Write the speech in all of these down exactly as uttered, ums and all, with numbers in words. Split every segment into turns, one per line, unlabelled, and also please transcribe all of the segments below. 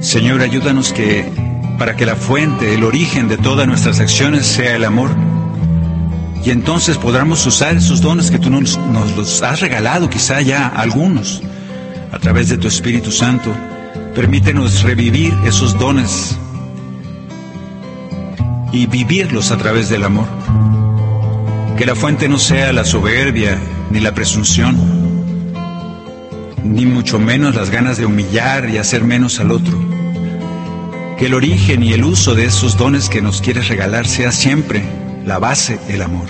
Señor, ayúdanos que para que la fuente, el origen de todas nuestras acciones sea el amor. Y entonces podamos usar esos dones que tú nos, nos los has regalado, quizá ya algunos, a través de tu Espíritu Santo. Permítenos revivir esos dones y vivirlos a través del amor. Que la fuente no sea la soberbia ni la presunción, ni mucho menos las ganas de humillar y hacer menos al otro. Que el origen y el uso de esos dones que nos quieres regalar sea siempre la base, el amor.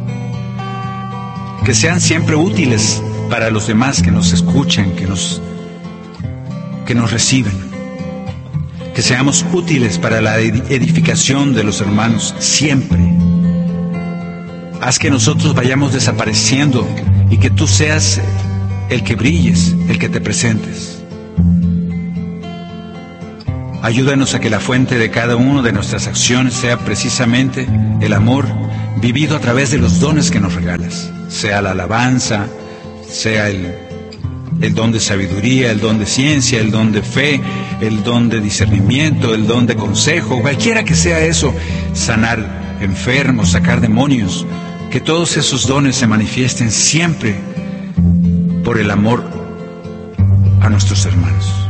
Que sean siempre útiles para los demás que nos escuchen, que nos, que nos reciben. Que seamos útiles para la edificación de los hermanos siempre. Haz que nosotros vayamos desapareciendo y que tú seas el que brilles, el que te presentes. Ayúdanos a que la fuente de cada una de nuestras acciones sea precisamente el amor vivido a través de los dones que nos regalas. Sea la alabanza, sea el, el don de sabiduría, el don de ciencia, el don de fe, el don de discernimiento, el don de consejo, cualquiera que sea eso, sanar enfermos, sacar demonios. Que todos esos dones se manifiesten siempre por el amor a nuestros hermanos.